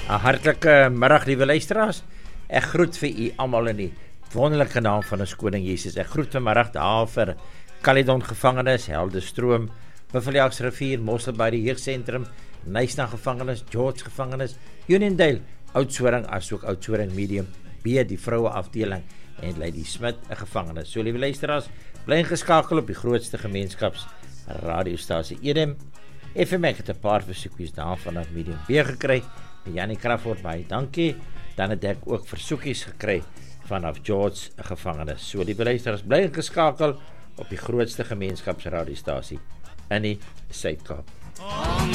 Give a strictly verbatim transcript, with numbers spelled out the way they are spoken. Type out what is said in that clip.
'n hartlike middag, liewe luisteraars. Ek groet vir u almal in die wonderlike naam van ons koning Jesus. Ek groet vanmiddag daar vir Caledon gevangenis, Helderstroom, Buffalojagsrivier, Mosselbaai die Jeugsentrum, Knysna gevangenis, George gevangenis, Uniondale, Oudtshoorn asook Oudtshoorn Medium B, die vroue afdeling en Lady Smith 'n gevangenis. So liewe luisteraars, bly ingeskakel op die grootste gemeenskaps radiostasie Edem. F M ek het 'n paar versoekies daarvan af Medium B gekry. Janie Crawford, baie dankie. Dan het ek ook versoekies gekry vanaf George 'n gevangenis. So liewe luisteraars, bly ingeskakel op die grootste gemeenskapsradiostasie in die Suid-Kaap.